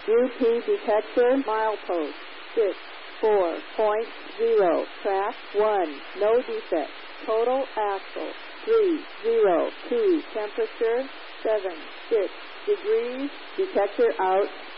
UP detector milepost 64.0. Track 1. No defect. Total axle 302. Temperature 76 degrees. Detector out.